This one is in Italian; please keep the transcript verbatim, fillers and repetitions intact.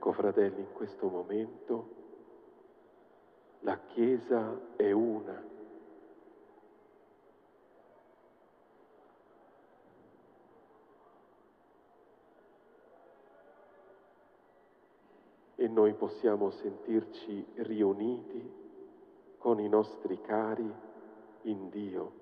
Ecco, fratelli, in questo momento la Chiesa è una. E noi possiamo sentirci riuniti con i nostri cari in Dio.